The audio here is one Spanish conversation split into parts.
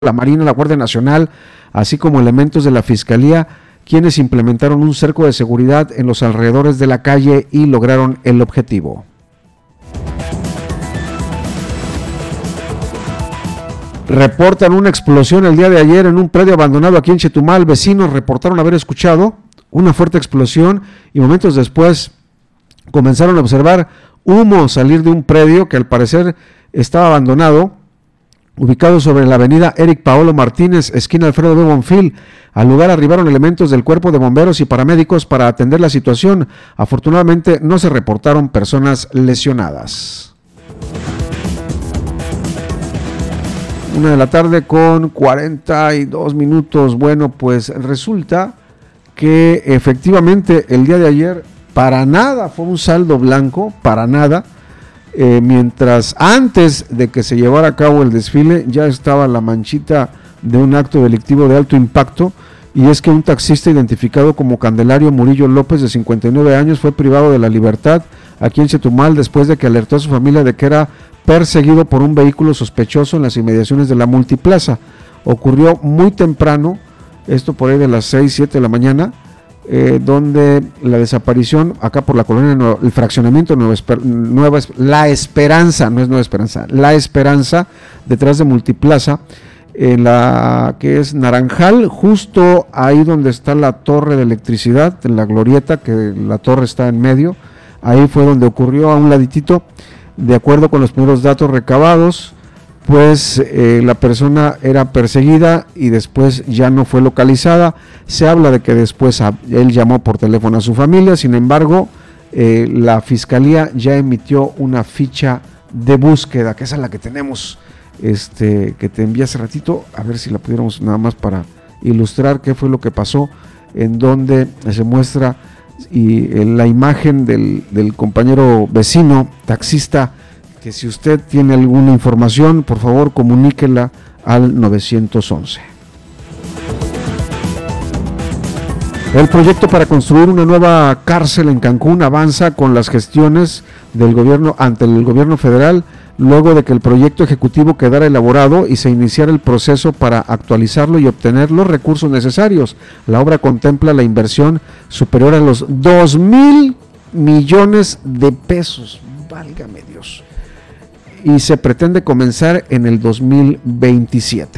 la Marina, la Guardia Nacional, así como elementos de la Fiscalía, quienes implementaron un cerco de seguridad en los alrededores de la calle y lograron el objetivo. Reportan una explosión el día de ayer en un predio abandonado aquí en Chetumal. Vecinos reportaron haber escuchado una fuerte explosión y momentos después comenzaron a observar humo salir de un predio que al parecer estaba abandonado, ubicado sobre la avenida Eric Paolo Martínez, esquina Alfredo B. Bonfil. Al lugar arribaron elementos del cuerpo de bomberos y paramédicos para atender la situación. Afortunadamente no se reportaron personas lesionadas. 1:42 p.m. Bueno, pues resulta que efectivamente el día de ayer para nada fue un saldo blanco, para nada. Mientras antes de que se llevara a cabo el desfile ya estaba la manchita de un acto delictivo de alto impacto, y es que un taxista identificado como Candelario Murillo López, de 59 años, fue privado de la libertad aquí en Chetumal después de que alertó a su familia de que era perseguido por un vehículo sospechoso en las inmediaciones de la Multiplaza. Ocurrió muy temprano, esto por ahí de las 6, 7 de la mañana, donde la desaparición acá por la colonia, el fraccionamiento La Esperanza, no es Nueva Esperanza, La Esperanza, detrás de Multiplaza, en la que es Naranjal, justo ahí donde está la torre de electricidad, en la glorieta, que la torre está en medio, ahí fue donde ocurrió, a un laditito. De acuerdo con los primeros datos recabados, pues la persona era perseguida y después ya no fue localizada. Se habla de que después él llamó por teléfono a su familia. Sin embargo, la Fiscalía ya emitió una ficha de búsqueda, que esa es la que tenemos, que te envié hace ratito, a ver si la pudiéramos nada más para ilustrar qué fue lo que pasó, en donde se muestra y la imagen del compañero vecino taxista, que si usted tiene alguna información, por favor comuníquela al 911. El proyecto para construir una nueva cárcel en Cancún avanza con las gestiones del gobierno ante el gobierno federal, luego de que el proyecto ejecutivo quedara elaborado y se iniciara el proceso para actualizarlo y obtener los recursos necesarios. La obra contempla la inversión superior a los 2,000 millones de pesos, válgame Dios, y se pretende comenzar en el 2027.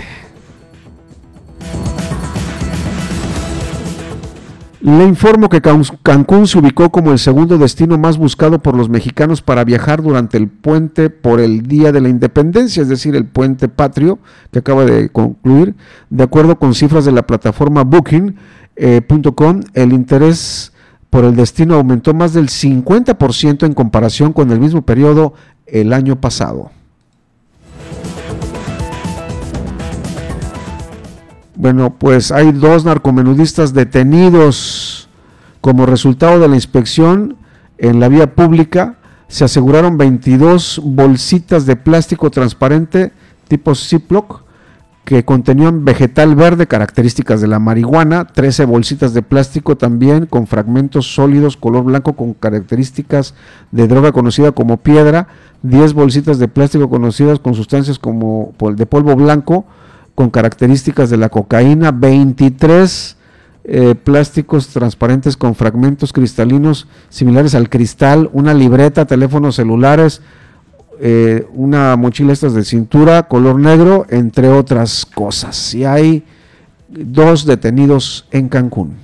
Le informo que Cancún se ubicó como el segundo destino más buscado por los mexicanos para viajar durante el puente por el Día de la Independencia, es decir, el puente patrio que acaba de concluir. De acuerdo con cifras de la plataforma Booking.com, el interés por el destino aumentó más del 50% en comparación con el mismo periodo el año pasado. Bueno, pues hay 2 narcomenudistas detenidos. Como resultado de la inspección en la vía pública, se aseguraron 22 bolsitas de plástico transparente tipo Ziploc que contenían vegetal verde, características de la marihuana, 13 bolsitas de plástico también con fragmentos sólidos color blanco con características de droga conocida como piedra, 10 bolsitas de plástico conocidas con sustancias como de polvo blanco con características de la cocaína, 23 plásticos transparentes con fragmentos cristalinos similares al cristal, una libreta, teléfonos celulares, una mochila estas de cintura color negro, entre otras cosas. Y hay 2 detenidos en Cancún.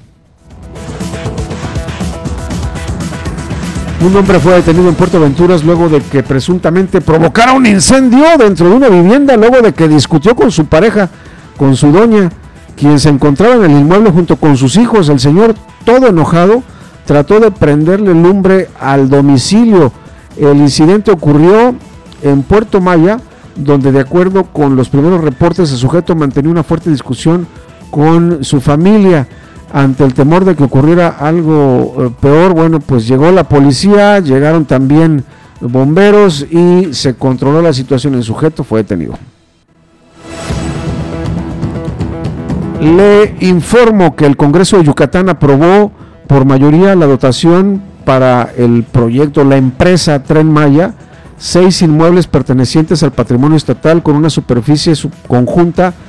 Un hombre fue detenido en Puerto Venturas luego de que presuntamente provocara un incendio dentro de una vivienda, luego de que discutió con su pareja, con su doña, quien se encontraba en el inmueble junto con sus hijos. El señor, todo enojado, trató de prenderle lumbre al domicilio. El incidente ocurrió en Puerto Maya, donde de acuerdo con los primeros reportes el sujeto mantenía una fuerte discusión con su familia. Ante el temor de que ocurriera algo peor, bueno, pues llegó la policía, llegaron también bomberos y se controló la situación. El sujeto fue detenido. Le informo que el Congreso de Yucatán aprobó por mayoría la dotación para el proyecto La Empresa Tren Maya, 6 inmuebles pertenecientes al patrimonio estatal con una superficie conjunta